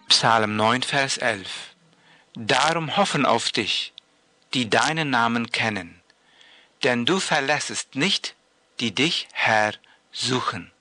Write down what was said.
Psalm 9, Vers 11. Darum hoffen auf dich, die deinen Namen kennen, denn du verlässest nicht, die dich, Herr, suchen.